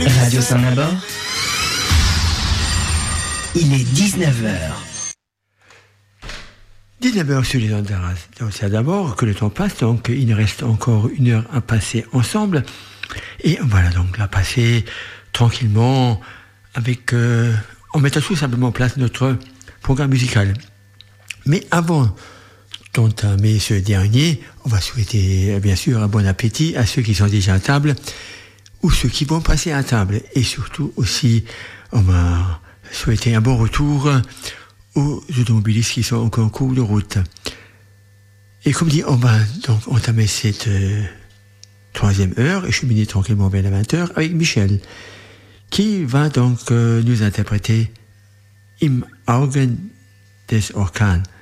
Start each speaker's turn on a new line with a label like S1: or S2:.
S1: Radio Saint-Nabord. Il est 19h.
S2: 19h sur les ondes d'Arras. Donc c'est d'abord que le temps passe, donc il nous reste encore 1 heure à passer ensemble. Et voilà, donc la passer tranquillement avec... en mettant tout simplement en place notre programme musical. Mais avant d'entamer ce dernier, on va souhaiter bien sûr un bon appétit à ceux qui sont déjà à table ou ceux qui vont passer à table. Et surtout aussi, on va souhaiter un bon retour aux automobilistes qui sont encore en cours de route. Et comme dit, on va donc entamer cette 3e heure et cheminer tranquillement vers la 20h avec Michel, qui va donc nous interpréter Im Augen des Orkan.